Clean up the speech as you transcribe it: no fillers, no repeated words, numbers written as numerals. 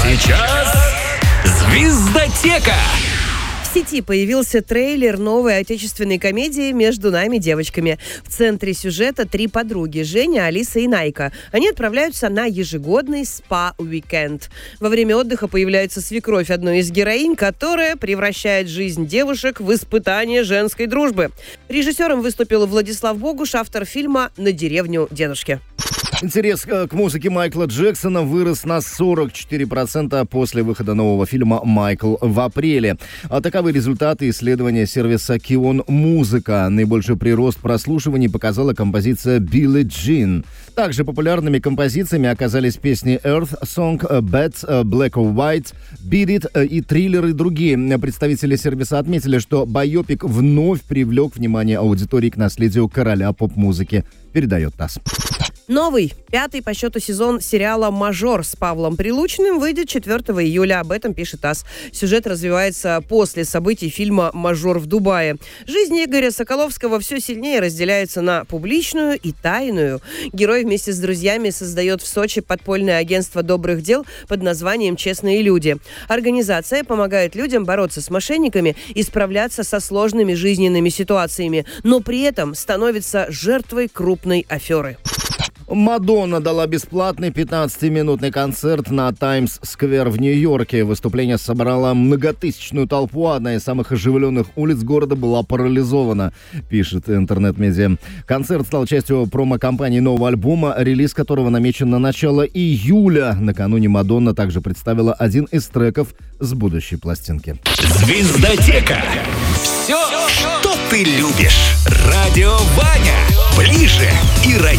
сейчас «Звездотека». В сети появился трейлер новой отечественной комедии «Между нами девочками». В центре сюжета 3 подруги – Женя, Алиса и Найка. Они отправляются на ежегодный спа-уикенд. Во время отдыха появляется свекровь одной из героинь, которая превращает жизнь девушек в испытание женской дружбы. Режиссером выступил Владислав Богуш, автор фильма «На деревню дедушки». Интерес к музыке Майкла Джексона вырос на 44% после выхода нового фильма «Майкл» в апреле. А таковы результаты исследования сервиса Kion Музыка. Наибольший прирост прослушиваний показала композиция «Billie Jean». Также популярными композициями оказались песни «Earth Song», «Bad», «Black or White», «Beat It» и «Thriller» и другие. Представители сервиса отметили, что байопик вновь привлек внимание аудитории к наследию короля поп-музыки, передает ТАСС. Новый, 5-й по счету сезон сериала «Мажор» с Павлом Прилучным выйдет 4 июля. Об этом пишет ТАСС. Сюжет развивается после событий фильма «Мажор» в Дубае. Жизнь Игоря Соколовского все сильнее разделяется на публичную и тайную. Герой вместе с друзьями создает в Сочи подпольное агентство добрых дел под названием «Честные люди». Организация помогает людям бороться с мошенниками и справляться со сложными жизненными ситуациями, но при этом становится жертвой крупной аферы. Мадонна дала бесплатный 15-минутный концерт на Таймс-сквер в Нью-Йорке. Выступление собрало многотысячную толпу. Одна из самых оживленных улиц города была парализована, пишет интернет-медиа. Концерт стал частью промо-компании нового альбома, релиз которого намечен на начало июля. Накануне Мадонна также представила один из треков с будущей пластинки. «Звездотека». Все, что ты любишь. Радио Ваня. Ближе и роднее.